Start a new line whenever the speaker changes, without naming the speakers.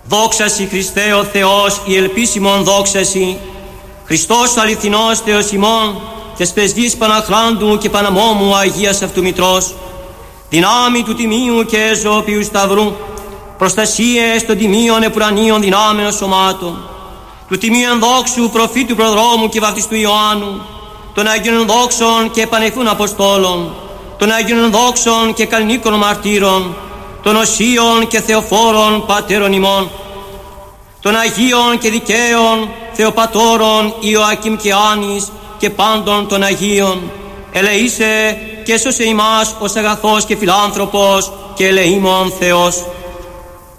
Δόξασι Χριστέ ο Θεός, η ελπίσιμον δόξασι. Χριστός αληθινός Θεός ημών, τες πρεσβείς Παναχράντου και Παναμόμου Αγίας αυτού Μητρός, δυνάμει του τιμίου και ζωοποιού σταυρού, προστασίες των τιμίων επουρανίων δυνάμεων σωμάτων, του τιμίου ενδόξου προφήτου προδρόμου και βαπτιστού Ιωάννου, των Αγίων δόξων και πανεφούν Αποστόλων, των Αγίων δόξων και καλνίκων μαρτύρων, των οσίων και θεοφόρων πατέρων ημών, των Αγίων και δικαίων Θεοπατώρων Ιωακήμ και Άνης και πάντων των Αγίων, ελεήσε και σώσε ημάς ως αγαθός και φιλάνθρωπος και ελεήμων Θεός.